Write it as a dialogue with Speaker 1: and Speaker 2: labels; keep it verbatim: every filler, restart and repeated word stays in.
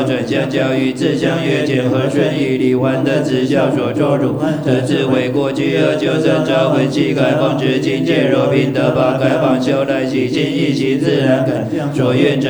Speaker 1: 转相交与自相约见和顺以理还的自教所作入，这智慧过去而就生召回气开放之境界，若平得法开放修来习心一心自然感，所愿